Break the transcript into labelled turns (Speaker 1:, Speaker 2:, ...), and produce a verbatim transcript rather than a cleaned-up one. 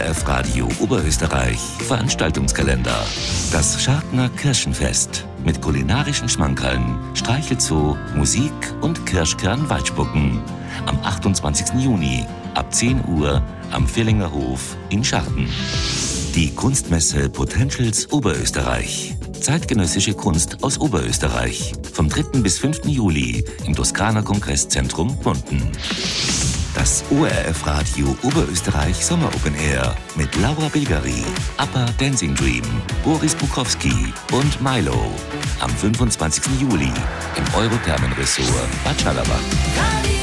Speaker 1: F Radio Oberösterreich Veranstaltungskalender. Das Schartner Kirschenfest mit kulinarischen Schmankerln, Streichelzoo, Musik und Kirschkern-Waldspucken. Am achtundzwanzigsten Juni ab zehn Uhr am Villinger Hof in Scharten. Die Kunstmesse Potentials Oberösterreich. Zeitgenössische Kunst aus Oberösterreich. Vom dritten bis fünften Juli im Toskana Kongresszentrum Munden. Das O R F Radio Oberösterreich Sommer Open Air mit Laura Bilgeri, Upper Dancing Dream, Boris Bukowski und Milo. Am fünfundzwanzigsten Juli im Eurothermenressort Bad Schallerbach.